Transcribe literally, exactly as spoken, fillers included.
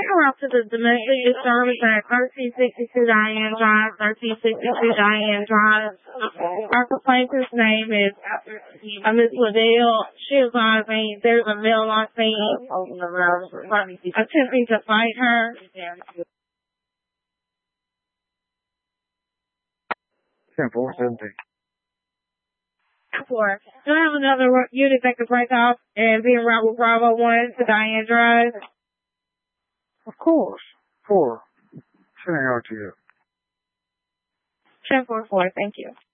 out to the domestic disturbance at thirteen sixty-two Diane Drive, thirteen sixty-two Diane Drive. Our complainant's name is uh, Miss Liddell. She advised me there's a male on scene attempting to fight her. ten four seventeen. Four. Do I have another unit that could break off and be around with Bravo one to Diane Drive? Of course. Four. Sending out to you. ten four four, thank you.